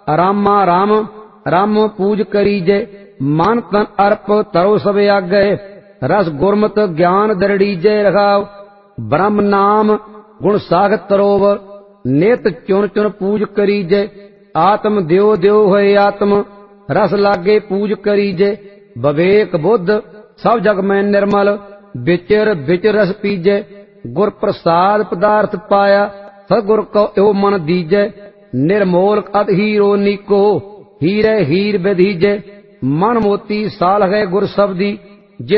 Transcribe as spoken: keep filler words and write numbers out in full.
रामा राम राम पूज करीजे। मन तन अर्प तरो सब आगे, रस गुरमत ज्ञान दरड़ीजे रखाव। ब्रह्म नाम गुण सागत तरोवर, नित चुन चुन पूज करीजे। आत्म द्यो द्यो होए आत्म, रस लागे पूज करीजे। विवेक बुद्ध सब जग में निर्मल, विचर विचर रस पीजे। गुर प्रसाद पदार्थ पाया, सतगुर को यो मन दीजे। निर्मोल अत हीरो नीको, हीरे हीर विधीजे। मन मोती साल है गुर शब्दी,